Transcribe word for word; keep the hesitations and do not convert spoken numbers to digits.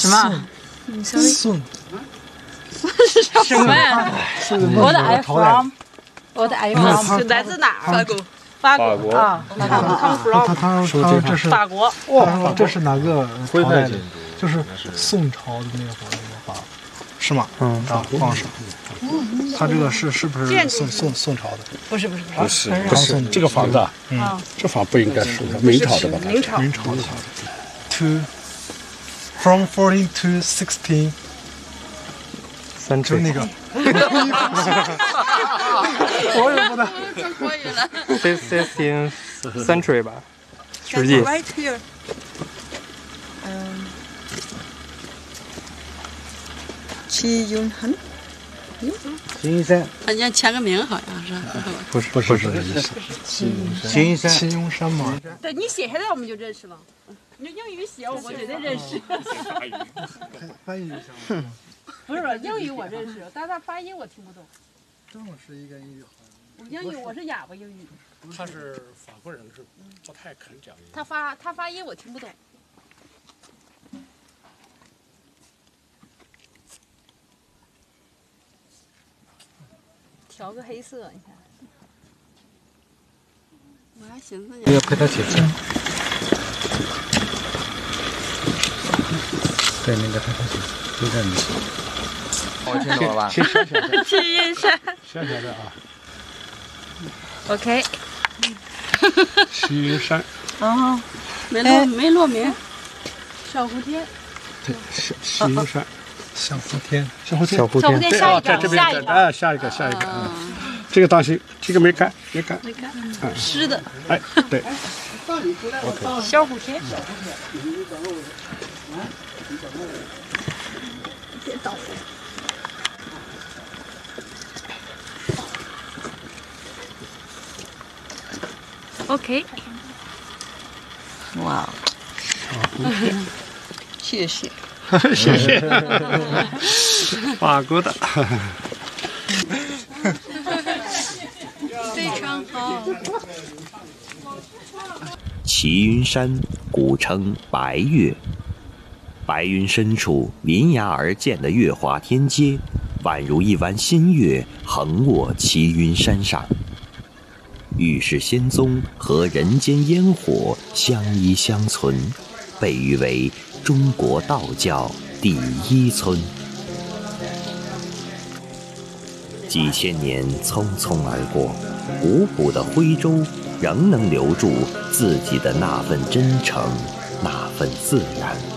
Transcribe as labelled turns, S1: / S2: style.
S1: 什么？
S2: 宋
S1: 什么呀？我的 I from， 我的 I from
S3: 是来自哪？
S1: 法国。
S3: 法
S4: 法国
S1: 啊，
S2: 他他他他说这是
S3: 法国。
S2: 哇，这是哪个
S4: 徽
S2: 朝代的
S4: 派建筑？
S2: 就是宋朝的那会儿那个法，是吗？
S4: 嗯，
S2: 啊，皇上。他这个是是不是宋宋宋朝的？
S1: 不是不是
S5: 不是不是这个房子啊，
S2: 嗯，
S5: 这房不应该是明朝的吧？
S3: 明朝。
S2: 明朝的。To from fourteen to sixteen，
S4: 三
S2: 就那个。我也不能。
S3: 可以了。
S4: sixteen century 吧，世纪。
S3: Right here。
S1: 嗯，
S3: 齐永恒。
S6: 齐云山
S3: 人家签个名好像是。
S2: 不是不是不是这意思。
S6: 齐云山
S2: 齐雍山嘛。
S3: 对你写下来我们就认识了。你英语写我绝对认识。
S2: 翻译一下。
S3: 不是英语我认识，但是他发音我听不懂。
S2: 正是一个英语好
S3: 英语我是哑巴英语。
S5: 他是法国人，是不太肯讲英语。
S3: 他发他发音我听不懂。调个黑色，你看。我还寻思呢。
S6: 要陪他写字。对，那个陪他写，就在你。我听懂了吧？
S3: 齐云山。
S5: 想起来的啊。
S1: OK。
S5: 齐云山。
S1: 哦。
S3: 没落没落名。小蝴蝶。
S5: 对，齐齐云山。
S2: 小蝴天，
S5: 小蝴天，
S4: 小蝴
S3: 小蝴
S4: 蝶。
S3: 蝶下一
S5: 在这边，哎，下一个，下一个，嗯，这个当心，这个没干，没干，
S3: 没干，湿的。
S5: 哎，对。
S1: 小蝴蝶。
S3: 别倒。
S1: OK。
S3: 哇。谢谢。
S5: 谢谢。法国的。
S3: 非常好。
S7: 齐云山古称白岳，白云深处临崖而建的月华天阶，宛如一弯新月横卧齐云山上。玉世仙踪和人间烟火相依相存，被誉为中国道教第一村。几千年匆匆而过，古朴的徽州仍能留住自己的那份真诚，那份自然。